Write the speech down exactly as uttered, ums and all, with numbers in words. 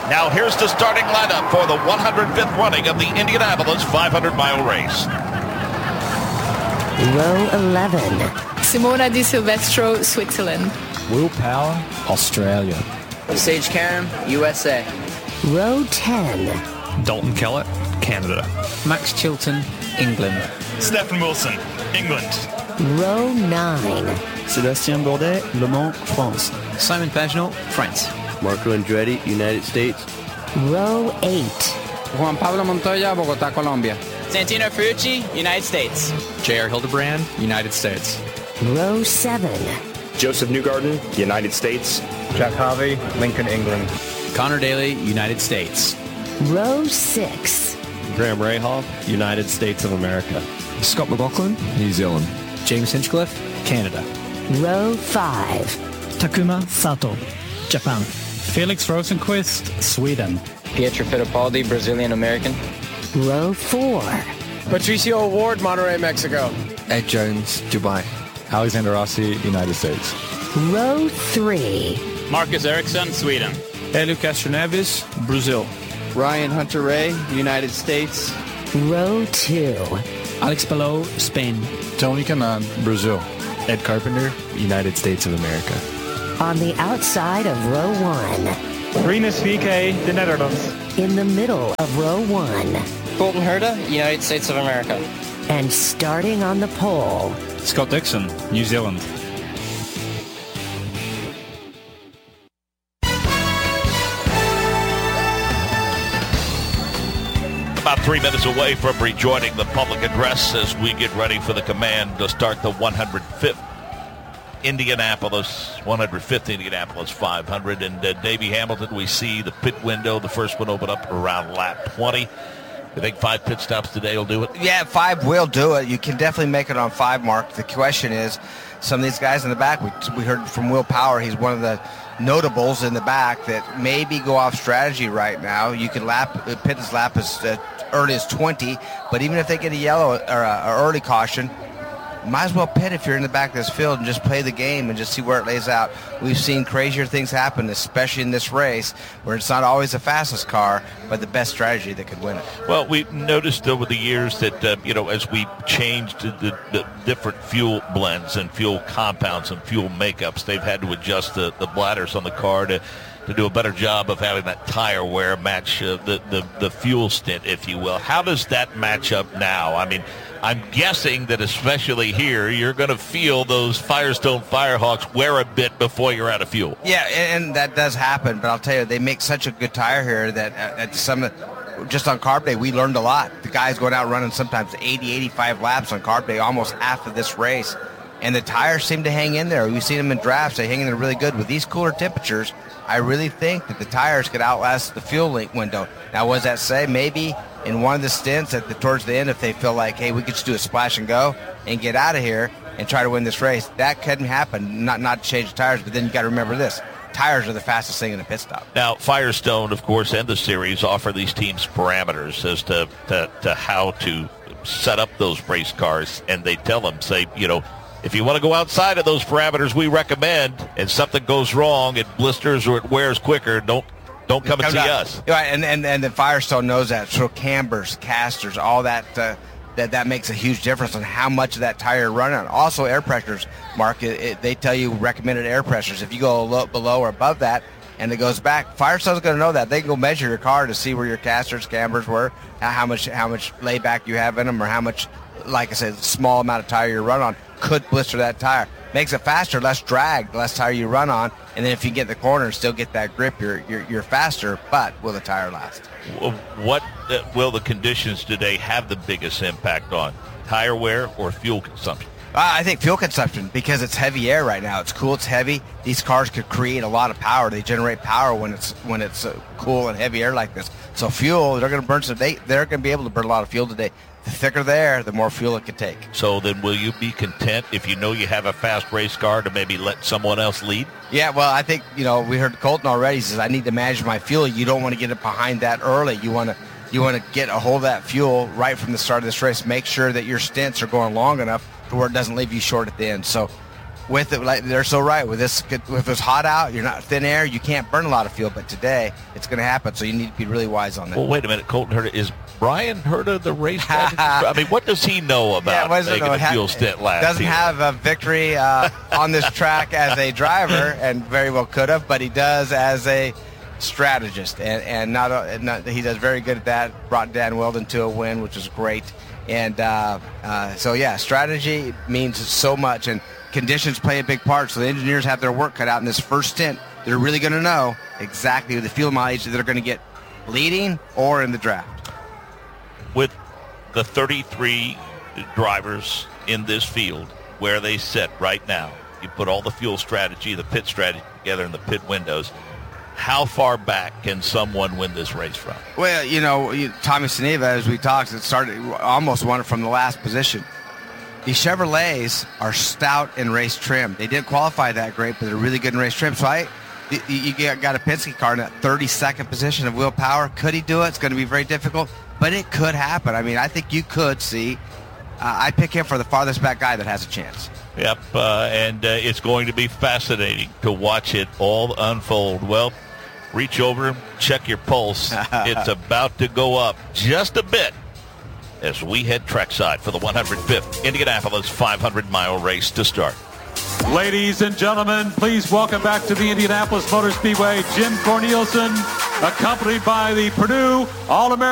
Now here's the starting lineup for the one hundred fifth running of the Indianapolis five hundred mile race. Row eleven. Simona Di Silvestro, Switzerland. Will Power, Australia. Sage Karam, U S A. Row ten. Dalton Kellett, Canada. Max Chilton, England. Stefan Wilson, England. Row nine. Sébastien Bourdais, Le Mans, France. Simon Pagenaud, France. Marco Andretti, United States. Row eight. Juan Pablo Montoya, Bogotá, Colombia. Santino Ferrucci, United States. J R Hildebrand, United States. Row seven. Joseph Newgarden, United States. Jack Harvey, Lincoln, England. Connor Daly, United States. Row six. Graham Rahal, United States of America. Scott McLaughlin, New Zealand. James Hinchcliffe, Canada. Row five. Takuma Sato, Japan. Felix Rosenqvist, Sweden. Pietro Fittipaldi, Brazilian American. Row four. Patricio Ward, Monterrey, Mexico. Ed Jones, Dubai. Alexander Rossi, United States. Row three. Marcus Ericsson, Sweden. Hélio Castro Neves, Brazil. Ryan Hunter-Reay, United States. Row two. Alex Palou, Spain. Tony Kanaan, Brazil. Ed Carpenter, United States of America. On the outside of row one. Rinus V K, the Netherlands. In the middle of row one. Colton Herta, United States of America. And starting on the pole. Scott Dixon, New Zealand. About three minutes away from rejoining the public address as we get ready for the command to start the one hundred fifth Indianapolis, one hundred fifth Indianapolis five hundred. And uh, Davey Hamilton, we see the pit window, the first one open up around lap twenty. You think five pit stops today will do it? Yeah, five will do it. You can definitely make it on five, Mark. The question is, some of these guys in the back, we, we heard from Will Power, he's one of the notables in the back that maybe go off strategy right now. You can lap, pit his lap as uh, early as twenty, but even if they get a yellow or a, a early caution, might as well pit if you're in the back of this field and just play the game and just see where it lays out. We've seen crazier things happen, especially in this race, where it's not always the fastest car, but the best strategy that could win it. Well, we've noticed over the years that, uh, you know, as we changed the, the different fuel blends and fuel compounds and fuel makeups, they've had to adjust the, the bladders on the car to to do a better job of having that tire wear match uh, the, the, the fuel stint, if you will. How does that match up now? I mean, I'm guessing that especially here, you're going to feel those Firestone Firehawks wear a bit before you're out of fuel. Yeah, and that does happen, but I'll tell you, they make such a good tire here that at some, just on Carb Day, we learned a lot. The guys going out running sometimes eighty, eighty-five laps on Carb Day, almost half of this race. And the tires seem to hang in there. We've seen them in drafts. They hang in there really good. With these cooler temperatures, I really think that the tires could outlast the fuel link window. Now, what does that say? Maybe in one of the stints at the towards the end, if they feel like, hey, we could just do a splash and go and get out of here and try to win this race, that couldn't happen. Not not to change the tires, but then you got to remember this. Tires are the fastest thing in a pit stop. Now, Firestone, of course, and the series offer these teams parameters as to, to, to how to set up those race cars, and they tell them, say, you know, if you want to go outside of those parameters we recommend and something goes wrong, it blisters or it wears quicker, don't don't come, come and see down. us. Right, and, and and the Firestone knows that. So cambers, casters, all that, uh, that that makes a huge difference on how much of that tire you're running on. Also, air pressures, Mark, it, it, they tell you recommended air pressures. If you go low, below or above that and it goes back, Firestone's going to know that. They can go measure your car to see where your casters, cambers were, how much how much layback you have in them, or how much, like I said, small amount of tire you run on could blister that tire. Makes it faster, less drag, less tire you run on, and then if you get in the corner and still get that grip, you're you're, you're faster, but will the tire last? What uh, will the conditions today have the biggest impact on? Tire wear or fuel consumption? Uh, I think fuel consumption, because it's heavy air right now. It's cool, it's heavy. These cars could create a lot of power. They generate power when it's when it's uh, cool and heavy air like this. So fuel, they're going to burn some. They, they're going to be able to burn a lot of fuel today. The thicker the air, the more fuel it can take. So then will you be content if you know you have a fast race car to maybe let someone else lead? Yeah, well, I think, you know, we heard Colton already. He says, I need to manage my fuel. You don't want to get it behind that early. You want to you want to get a hold of that fuel right from the start of this race. Make sure that your stints are going long enough to where it doesn't leave you short at the end. So with it, like they're so right with this. If it's hot out, you're not thin air, you can't burn a lot of fuel. But today, it's going to happen, so you need to be really wise on that. Well, wait a minute, Colton Herta, is Brian Herta the race strategist? I mean, what does he know about yeah, making a fuel stint last Doesn't year? have a victory uh, on this track as a driver, and very well could have, but he does as a strategist, and and not, uh, not he does very good at that. Brought Dan Weldon to a win, which was great, and uh, uh, so yeah, strategy means so much, and conditions play a big part. So the engineers have their work cut out in this first stint. They're really going to know exactly the fuel mileage that they're going to get leading or in the draft. With the thirty-three drivers in this field where they sit right now, you put all the fuel strategy, the pit strategy together in the pit windows. How far back can someone win this race from? Well, you know, Tommy Seneva, as we talked, it started almost won it from the last position. These Chevrolets are stout in race trim. They didn't qualify that great, but they're really good in race trim. So I, you got a Penske car in that thirty-second position of wheel power. Could he do it? It's going to be very difficult, but it could happen. I mean, I think you could see. Uh, I pick him for the farthest back guy that has a chance. Yep, uh, and uh, it's going to be fascinating to watch it all unfold. Well, reach over, check your pulse. It's about to go up just a bit as we head trackside for the one hundred fifth Indianapolis five hundred mile race to start. Ladies and gentlemen, please welcome back to the Indianapolis Motor Speedway, Jim Cornelison, accompanied by the Purdue All-American